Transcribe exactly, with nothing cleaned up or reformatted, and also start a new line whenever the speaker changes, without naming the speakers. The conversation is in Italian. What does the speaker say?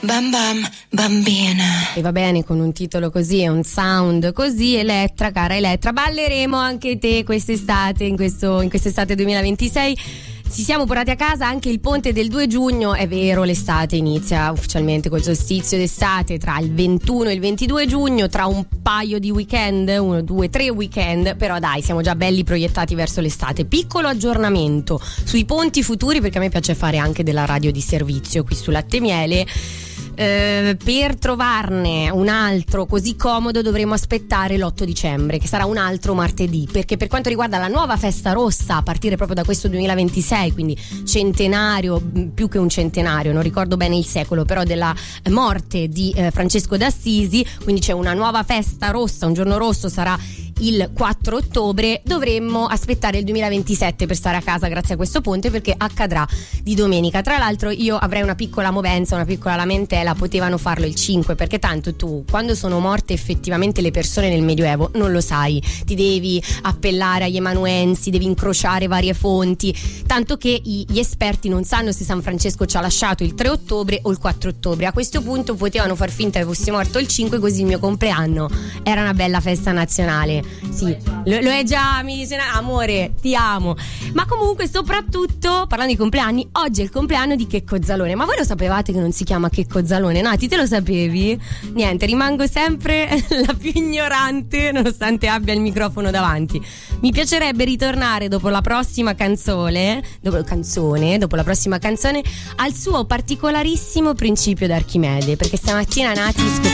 Bam bam bambina.
E va bene, con un titolo così e un sound così, Elettra, cara Elettra, balleremo anche te quest'estate, in questo in quest'estate duemilaventisei. Ci siamo portati a casa anche il ponte del due giugno, è vero, l'estate inizia ufficialmente col solstizio d'estate tra il ventuno e il ventidue giugno, tra un paio di weekend, uno, due, tre weekend, però dai, siamo già belli proiettati verso l'estate. Piccolo aggiornamento sui ponti futuri, perché a me piace fare anche della radio di servizio qui su Latte Miele. Eh, per trovarne un altro così comodo dovremo aspettare l'otto dicembre, che sarà un altro martedì, perché per quanto riguarda la nuova festa rossa a partire proprio da questo duemilaventisei, quindi centenario, più che un centenario, non ricordo bene il secolo, però della morte di eh, Francesco d'Assisi, quindi c'è una nuova festa rossa, un giorno rosso sarà il quattro ottobre, dovremmo aspettare il duemilaventisette per stare a casa grazie a questo ponte, perché accadrà di domenica. Tra l'altro io avrei una piccola movenza, una piccola lamentela, potevano farlo il cinque, perché tanto tu quando sono morte effettivamente le persone nel Medioevo non lo sai, ti devi appellare agli emanuensi, devi incrociare varie fonti, tanto che gli esperti non sanno se San Francesco ci ha lasciato il tre ottobre o il quattro ottobre. A questo punto potevano far finta che fossi morto il cinque, così il mio compleanno era una bella festa nazionale. Sì, lo, lo è già, mi dice amore, ti amo. Ma comunque, soprattutto parlando di compleanni, oggi è il compleanno di Checco Zalone. Ma voi lo sapevate che non si chiama Checco Zalone? Nati, te lo sapevi? Niente, rimango sempre la più ignorante nonostante abbia il microfono davanti. Mi piacerebbe ritornare dopo la prossima canzone, dopo, canzone, dopo la prossima canzone al suo particolarissimo principio d'Archimede, perché stamattina Nati